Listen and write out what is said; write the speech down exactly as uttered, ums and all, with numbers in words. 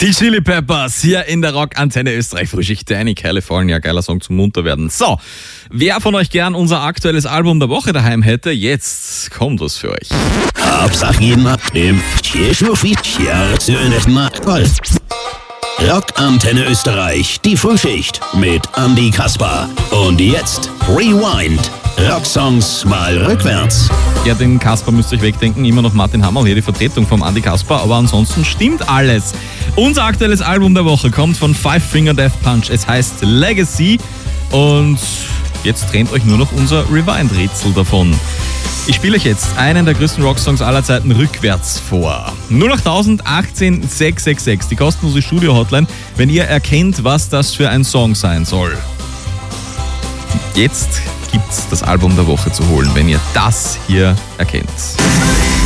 Die Chili Peppers hier in der Rockantenne Österreich. Frühschicht in California, geiler Song zum Munterwerden. So, wer von euch gern unser aktuelles Album der Woche daheim hätte, jetzt kommt was für euch. Rockantenne Österreich, die Frühschicht mit Andy Kasper. Und jetzt Rewind. Rocksongs mal rückwärts. Ja, den Kasper müsst ihr euch wegdenken. Immer noch Martin Hammerl, hier die Vertretung vom Andy Kasper. Aber ansonsten stimmt alles. Unser aktuelles Album der Woche kommt von Five Finger Death Punch. Es heißt Legacy. Und jetzt trennt euch nur noch unser Rewind-Rätsel davon. Ich spiele euch jetzt einen der größten Rocksongs aller Zeiten rückwärts vor. null acht tausend achtzehn sechs sechs sechs, die kostenlose Studio-Hotline, wenn ihr erkennt, was das für ein Song sein soll. Jetzt gibt's das Album der Woche zu holen, wenn ihr das hier erkennt.